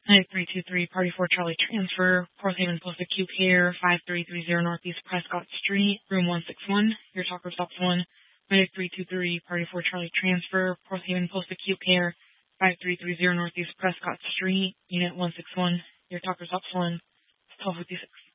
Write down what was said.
Medic 323, Party 4 Charlie transfer, Port Haven Post Acute Care, 5330 Northeast Prescott Street, room 161. Your talker stops 1. Medic 323, Party 4 Charlie transfer, Port Haven Post Acute Care, 5330 Northeast Prescott Street, unit 161. Your talker stops 1. 1256.